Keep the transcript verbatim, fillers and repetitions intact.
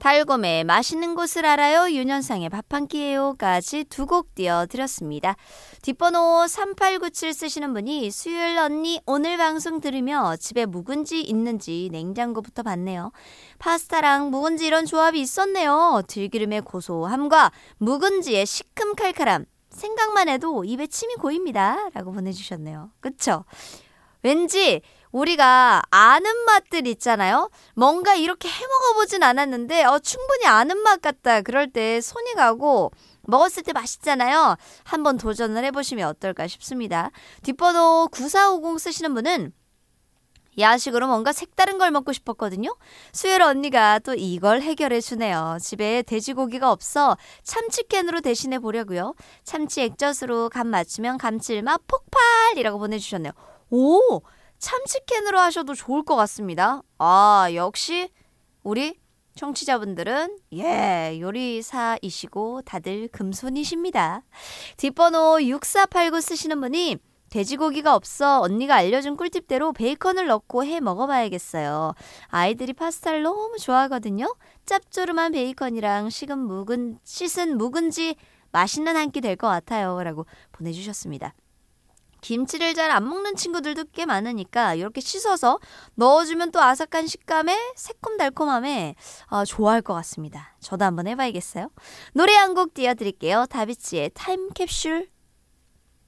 달곰의 맛있는 곳을 알아요. 윤현상의 밥 한 끼예요까지 두 곡 띄워드렸습니다. 뒷번호 삼팔구칠 쓰시는 분이 수요일 언니 오늘 방송 들으며 집에 묵은지 있는지 냉장고부터 봤네요. 파스타랑 묵은지 이런 조합이 있었네요. 들기름의 고소함과 묵은지의 시큼칼칼함. 생각만 해도 입에 침이 고입니다. 라고 보내주셨네요. 그쵸? 왠지 우리가 아는 맛들 있잖아요. 뭔가 이렇게 해먹어보진 않았는데 어, 충분히 아는 맛 같다. 그럴 때 손이 가고 먹었을 때 맛있잖아요. 한번 도전을 해보시면 어떨까 싶습니다. 뒷번호 구사오공 쓰시는 분은 야식으로 뭔가 색다른 걸 먹고 싶었거든요. 수요일 언니가 또 이걸 해결해 주네요. 집에 돼지고기가 없어 참치캔으로 대신해 보려고요. 참치 액젓으로 간 맞추면 감칠맛 폭발이라고 보내주셨네요. 오! 참치캔으로 하셔도 좋을 것 같습니다. 아, 역시 우리 청취자분들은 예 요리사이시고 다들 금손이십니다. 뒷번호 육사팔구 쓰시는 분이 돼지고기가 없어 언니가 알려준 꿀팁대로 베이컨을 넣고 해 먹어봐야겠어요. 아이들이 파스타를 너무 좋아하거든요. 짭조름한 베이컨이랑 식은 묵은, 씻은 묵은지 맛있는 한 끼 될 것 같아요. 라고 보내주셨습니다. 김치를 잘 안 먹는 친구들도 꽤 많으니까 이렇게 씻어서 넣어주면 또 아삭한 식감에 새콤달콤함에 어, 좋아할 것 같습니다. 저도 한번 해봐야겠어요. 노래 한 곡 띄워드릴게요. 다비치의 타임캡슐.